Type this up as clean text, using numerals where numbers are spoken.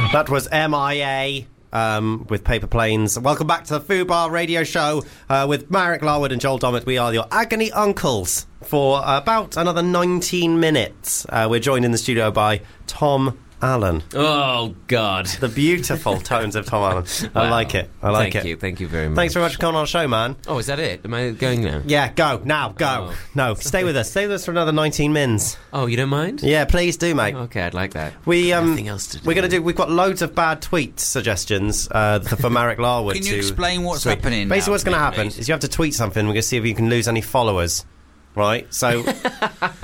That was MIA with Paper Planes. Welcome back to the Fubar Radio Show with Marek Larwood and Joel Dommett. We are your agony uncles for about another 19 minutes. We're joined in the studio by Tom Allen. Oh, God. The beautiful tones of Tom Allen. Wow. I like it. I like it. Thank you. Thank you very much. Thanks very much for coming on the show, man. Oh, is that it? Am I going now? Yeah, go. Now, go. Oh. No, stay with us. Stay with us for another 19 mins. Oh, you don't mind? Yeah, please do, mate. Okay, I'd like that. Nothing else to do. We've got loads of bad tweet suggestions for Marek Larwood. Can you explain what's tweet. happening? Basically, now, what's going to happen please? is you have to tweet something. We're going to see if you can lose any followers. Right? So